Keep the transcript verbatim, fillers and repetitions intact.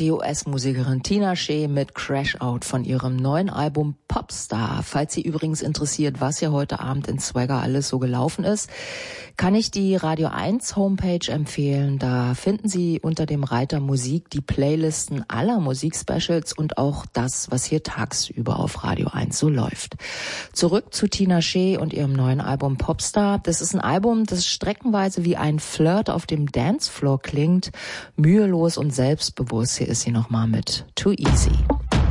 die U S-Musikerin Tina Shea mit Crash Out von ihrem neuen Album Popstar. Falls Sie übrigens interessiert, was hier heute Abend in Swagger alles so gelaufen ist, kann ich die Radio eins Homepage empfehlen. Da finden Sie unter dem Reiter Musik die Playlisten aller Musikspecials und auch das, was hier tagsüber auf Radio eins so läuft. Zurück zu Tina Shea und ihrem neuen Album Popstar. Das ist ein Album, das streckenweise wie ein Flirt auf dem Dancefloor klingt, mühelos und selbstbewusst. Hier ist sie nochmal mit Too Easy.